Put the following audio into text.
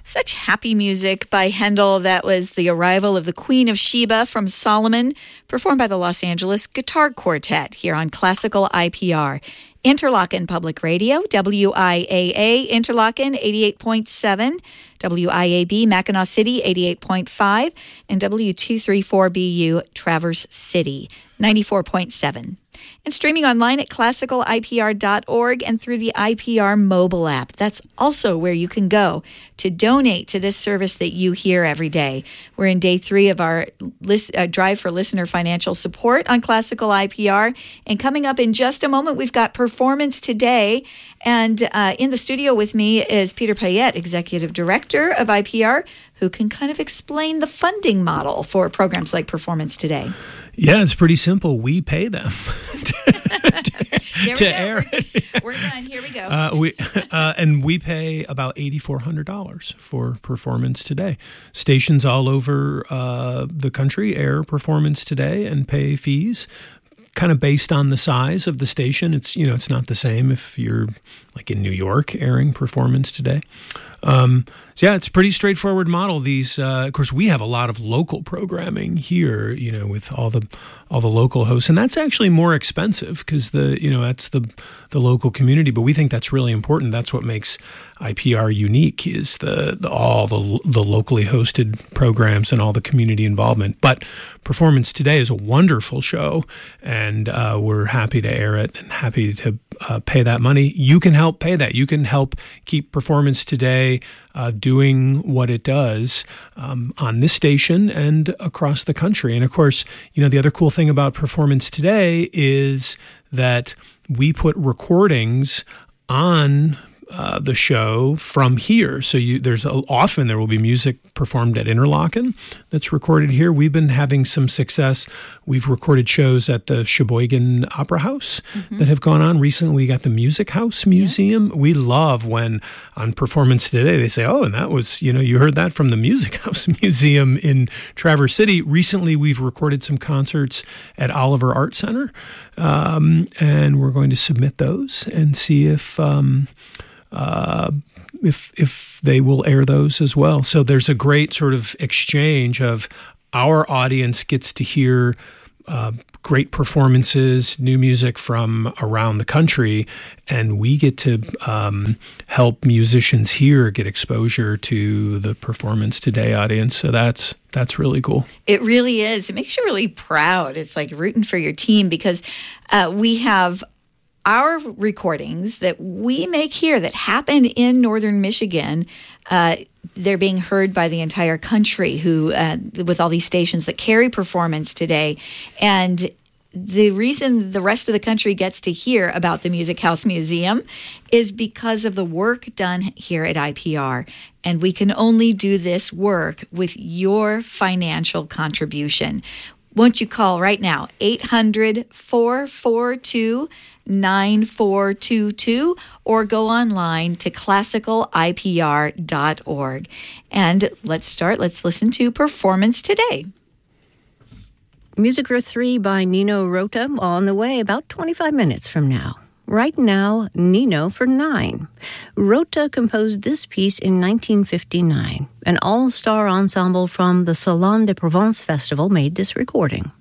Such happy music by Handel. That was The Arrival of the Queen of Sheba from Solomon, performed by the Los Angeles Guitar Quartet here on Classical IPR. Interlochen Public Radio, WIAA Interlochen 88.7, WIAB Mackinac City 88.5, and W234BU Traverse City 94.7. And streaming online at classicalipr.org and through the IPR mobile app. That's also where you can go to donate to this service that you hear every day. We're in day 3 of our Drive for Listener Financial Support on Classical IPR. And coming up in just a moment, we've got Performance Today. And in the studio with me is Peter Payette, Executive Director of IPR, who can kind of explain the funding model for programs like Performance Today. Yeah, it's pretty simple. We pay them to air it. We're done. Here we go. And we pay about $8,400 for Performance Today. Stations all over the country air Performance Today and pay fees, kind of based on the size of the station. It's not the same if you're like in New York airing Performance Today. So yeah, it's a pretty straightforward model. These, of course, we have a lot of local programming here, with all the local hosts, and that's actually more expensive because that's the local community. But we think that's really important. That's what makes IPR unique is all the locally hosted programs and all the community involvement. But Performance Today is a wonderful show, and we're happy to air it and happy to pay that money. You can help pay that. You can help keep Performance Today doing what it does on this station and across the country. And of course, the other cool thing about Performance Today is that we put recordings on the show from here. So often there will be music performed at Interlochen that's recorded here. We've been having some success. We've recorded shows at the Sheboygan Opera House that have gone on. Recently, we got the Music House Museum. Yeah. We love when on Performance Today, they say, oh, and that was, you heard that from the Music House Museum in Traverse City. Recently, we've recorded some concerts at Oliver Art Center, and we're going to submit those and see if they will air those as well. So there's a great sort of exchange of our audience gets to hear great performances, new music from around the country, and we get to help musicians here get exposure to the Performance Today audience. So that's really cool. It really is. It makes you really proud. It's like rooting for your team because we have our recordings that we make here that happen in northern Michigan. They're being heard by the entire country with all these stations that carry Performance Today. And the reason the rest of the country gets to hear about the Music House Museum is because of the work done here at IPR. And we can only do this work with your financial contribution. Won't you call right now, 800-442-9422, or go online to classicalipr.org. And let's listen to Performance Today. Music for 3 by Nino Rota on the way about 25 minutes from now. Right now, Nino for 9. Rota composed this piece in 1959. An all-star ensemble from the Salon de Provence Festival made this recording.